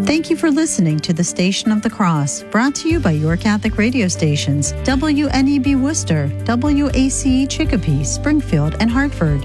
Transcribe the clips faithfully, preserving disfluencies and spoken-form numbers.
Thank you for listening to the Station of the Cross, brought to you by your Catholic radio stations, W N E B Worcester, W A C E Chicopee, Springfield, and Hartford.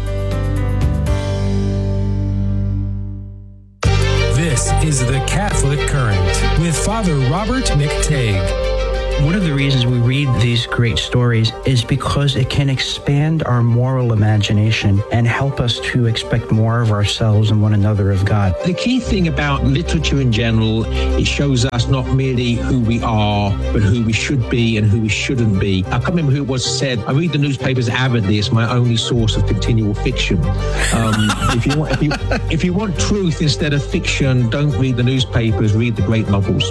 This is The Catholic Current with Father Robert McTague. One of the reasons we read these great stories is because it can expand our moral imagination and help us to expect more of ourselves and one another of God. The key thing about literature in general, it shows us not merely who we are, but who we should be and who we shouldn't be. I can't remember who it was said, I read the newspapers avidly. It's my only source of continual fiction. Um, if you want, if you, if you want truth instead of fiction, don't read the newspapers, read the great novels.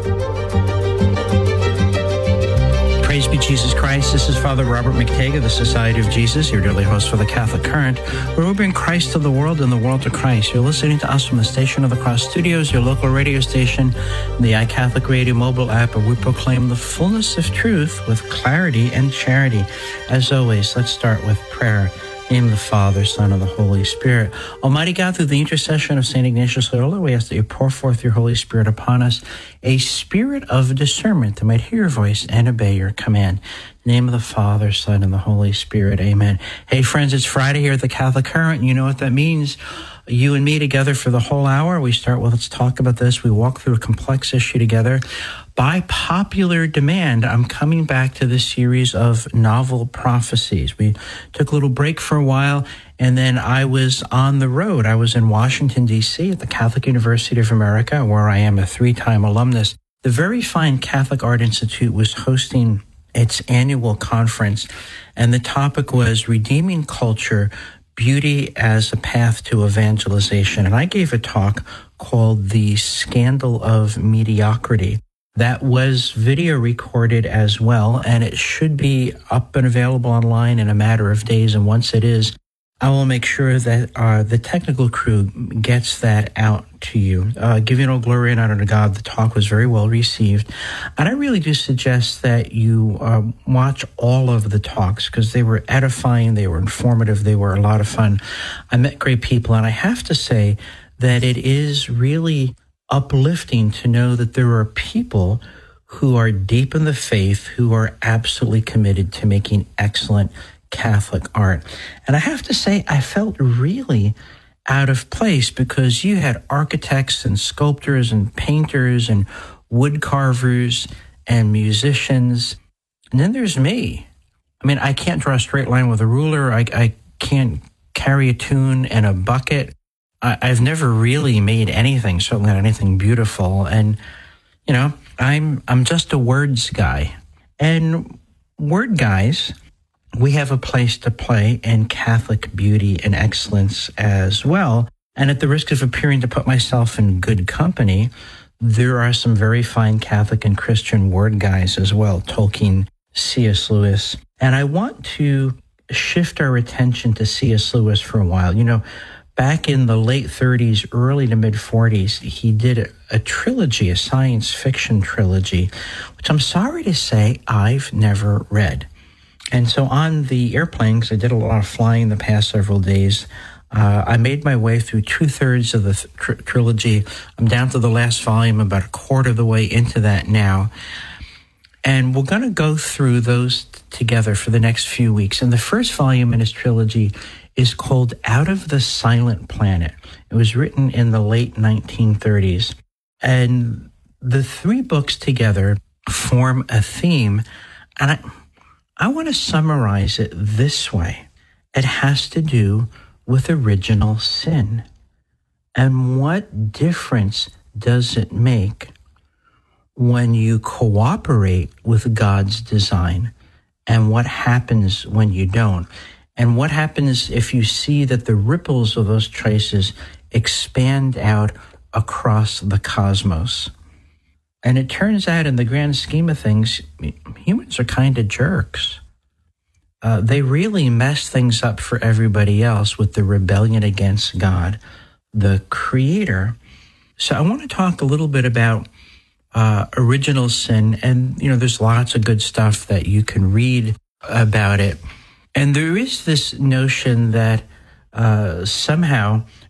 Praise be Jesus Christ. This is Father Robert McTague of the Society of Jesus, your daily host for the Catholic Current, where we bring Christ to the world and the world to Christ. You're listening to us from the Station of the Cross Studios, your local radio station, the iCatholic Radio mobile app, where we proclaim the fullness of truth with clarity and charity. As always, let's start with prayer. In the name of the Father, Son, and the Holy Spirit. Almighty God, through the intercession of Saint Ignatius Loyola, we ask that you pour forth your Holy Spirit upon us, a spirit of discernment that might hear your voice and obey your command. In the name of the Father, Son, and the Holy Spirit. Amen. Hey, friends, it's Friday here at the Catholic Current. You know what that means. You and me together for the whole hour. We start with, let's talk about this. We walk through a complex issue together. By popular demand, I'm coming back to this series of novel prophecies. We took a little break for a while, and then I was on the road. I was in Washington, D C at the Catholic University of America, where I am a three-time alumnus. The very fine Catholic Art Institute was hosting its annual conference, and the topic was Redeeming Culture, Beauty as a Path to Evangelization. And I gave a talk called The Scandal of Mediocrity. That was video recorded as well, and it should be up and available online in a matter of days. And once it is, I will make sure that uh, the technical crew gets that out to you. Uh, giving all glory and honor to God, the talk was very well received. And I really do suggest that you uh, watch all of the talks because they were edifying, they were informative, they were a lot of fun. I met great people, and I have to say that it is really uplifting to know that there are people who are deep in the faith, who are absolutely committed to making excellent Catholic art. And I have to say, I felt really out of place because you had architects and sculptors and painters and wood carvers and musicians. And then there's me. I mean, I can't draw a straight line with a ruler. I, I can't carry a tune and a bucket. I've never really made anything, certainly not anything beautiful. And, you know, I'm I'm just a words guy. And word guys, we have a place to play in Catholic beauty and excellence as well. And at the risk of appearing to put myself in good company, there are some very fine Catholic and Christian word guys as well, Tolkien, C S Lewis. And I want to shift our attention to C S Lewis for a while. You know, back in the late thirties, early to mid-forties, he did a, a trilogy, a science fiction trilogy, which I'm sorry to say I've never read. And so on the airplane, because I did a lot of flying the past several days, uh, I made my way through two-thirds of the th- tr- trilogy. I'm down to the last volume, about a quarter of the way into that now. And we're going to go through those t- together for the next few weeks. And the first volume in his trilogy is called Out of the Silent Planet. It was written in the late nineteen thirties. And the three books together form a theme. And I, I want to summarize it this way. It has to do with original sin. And what difference does it make when you cooperate with God's design? And what happens when you don't? And what happens if you see that the ripples of those traces expand out across the cosmos? And it turns out, in the grand scheme of things, humans are kind of jerks. Uh, they really mess things up for everybody else with the rebellion against God, the Creator. So I want to talk a little bit about uh, original sin. And, you know, there's lots of good stuff that you can read about it. And there is this notion that uh, somehow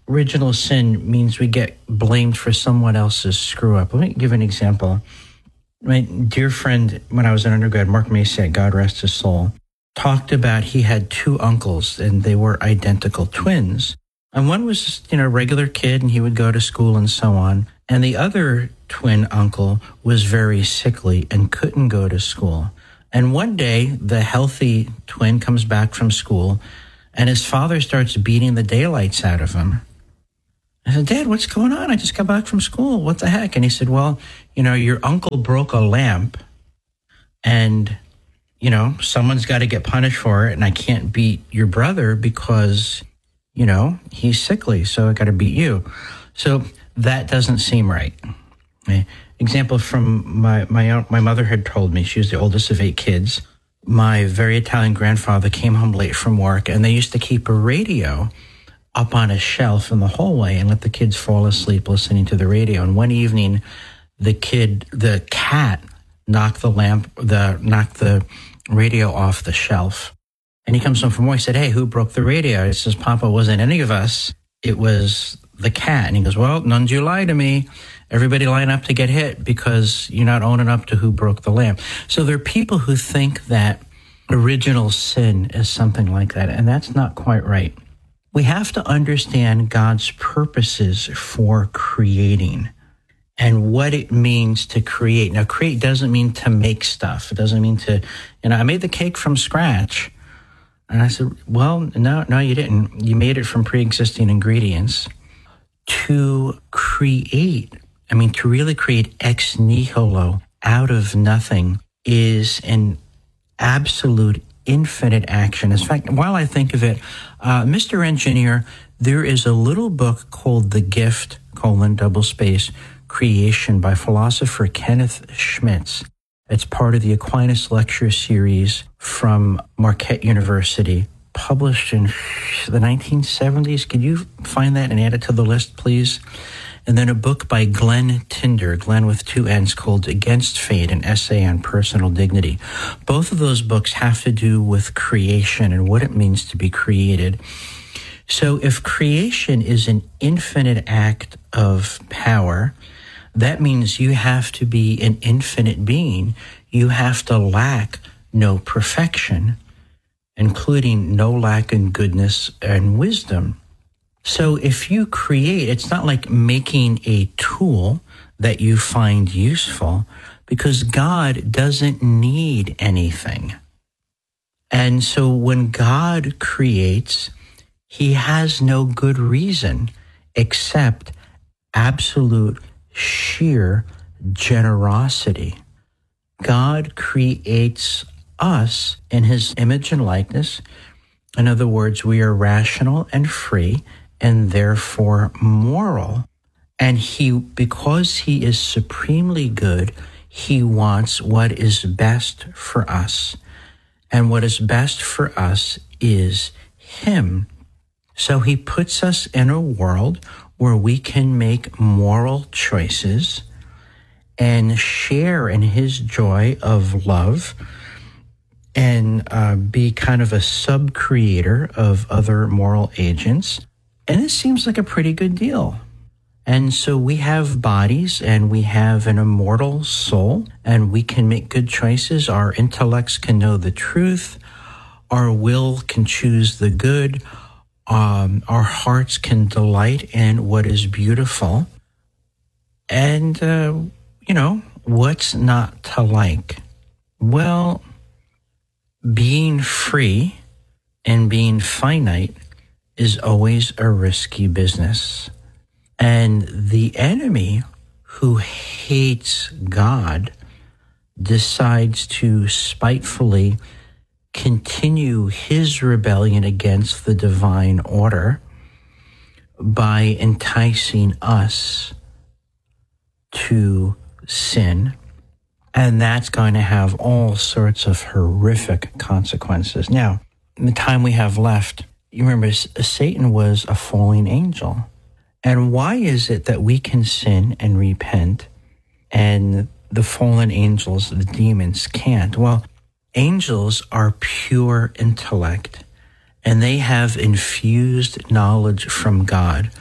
original sin means we get blamed for someone else's screw up. Let me give an example. My dear friend, when I was an undergrad, Mark Maciak, God rest his soul, talked about he had two uncles and they were identical twins. And one was, you know, a regular kid and he would go to school and so on. And the other twin uncle was very sickly and couldn't go to school. And one day, the healthy twin comes back from school and his father starts beating the daylights out of him. I said, Dad, what's going on? I just got back from school. What the heck? And he said, well, you know, your uncle broke a lamp and, you know, someone's got to get punished for it. And I can't beat your brother because, you know, he's sickly. So I got to beat you. So that doesn't seem right. Okay. Example from my, my, my mother had told me, she was the oldest of eight kids. My very Italian grandfather came home late from work and they used to keep a radio up on a shelf in the hallway and let the kids fall asleep listening to the radio. And one evening, the kid, the cat knocked the lamp, the knocked the radio off the shelf. And he comes home from work. He said, hey, who broke the radio? He says, Papa, it wasn't any of us. It was the cat. And he goes, well, none of you lie to me. Everybody line up to get hit because you're not owning up to who broke the lamp. So there are people who think that original sin is something like that. And that's not quite right. We have to understand God's purposes for creating and what it means to create. Now, create doesn't mean to make stuff. It doesn't mean to, you know, I made the cake from scratch. And I said, well, no, no, you didn't. You made it from pre-existing ingredients. To create, I mean, to really create ex nihilo, out of nothing, is an absolute infinite action. In fact, while I think of it, uh, Mister Engineer, there is a little book called The Gift, colon, double space, Creation by philosopher Kenneth Schmitz. It's part of the Aquinas Lecture Series from Marquette University, published in the nineteen seventies. Can you find that and add it to the list, please? And then a book by Glenn Tinder, Glenn with two N's, called Against Fate, an essay on personal dignity. Both of those books have to do with creation and what it means to be created. So if creation is an infinite act of power, that means you have to be an infinite being. You have to lack no perfection, including no lack in goodness and wisdom. So if you create, it's not like making a tool that you find useful, because God doesn't need anything. And so when God creates, he has no good reason except absolute sheer generosity. God creates us in his image and likeness. In other words, we are rational and free and therefore moral. And he, because he is supremely good, he wants what is best for us. And what is best for us is him. So he puts us in a world where we can make moral choices and share in his joy of love and uh, be kind of a sub-creator of other moral agents. And it seems like a pretty good deal. And so we have bodies and we have an immortal soul and we can make good choices. Our intellects can know the truth. Our will can choose the good. Um, our hearts can delight in what is beautiful. And, uh, you know, what's not to like? Well, being free and being finite is always a risky business. And the enemy who hates God decides to spitefully continue his rebellion against the divine order by enticing us to sin. And that's going to have all sorts of horrific consequences. Now, in the time we have left, you remember Satan was a falling angel. And why is it that we can sin and repent and the fallen angels, the demons, can't? Well, angels are pure intellect and they have infused knowledge from God.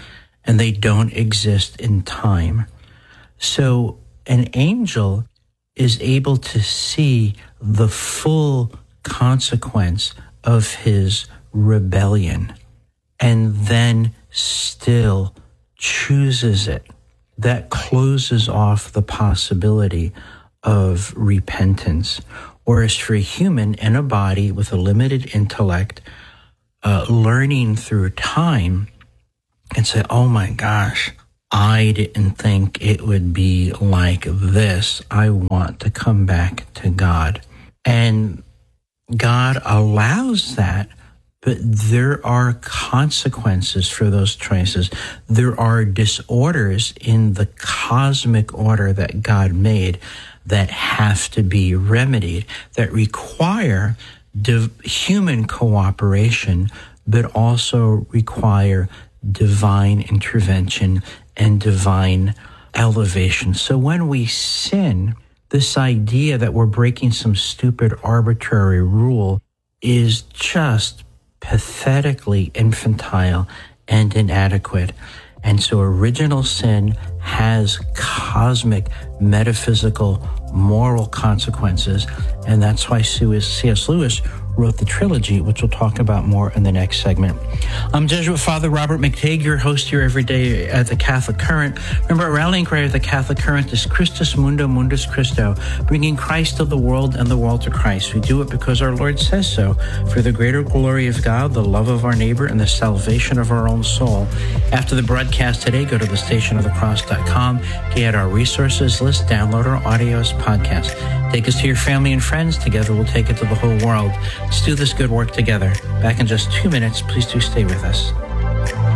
and they don't exist in time. So an angel is able to see the full consequence of his rebellion and then still chooses it. That closes off the possibility of repentance. Whereas for a human in a body with a limited intellect, uh, learning through time and say, oh my gosh, I didn't think it would be like this. I want to come back to God. And God allows that, but there are consequences for those choices. There are disorders in the cosmic order that God made that have to be remedied, that require div- human cooperation, but also require divine intervention and divine elevation. So when we sin, this idea that we're breaking some stupid arbitrary rule is just pathetically infantile and inadequate. And so original sin has cosmic, metaphysical, moral consequences. And that's why C S Lewis wrote the trilogy, which we'll talk about more in the next segment. I'm Jesuit Father Robert McTeigue, your host here every day at the Catholic Current. Remember, our rallying cry at the Catholic Current is Christus Mundo Mundus Christo, bringing Christ to the world and the world to Christ. We do it because our Lord says so, for the greater glory of God, the love of our neighbor, and the salvation of our own soul. After the broadcast today, go to the station of the cross dot com, get our resources list, download our audios, podcast. Take us to your family and friends. Together we'll take it to the whole world. Let's do this good work together. Back in just two minutes. Please do stay with us.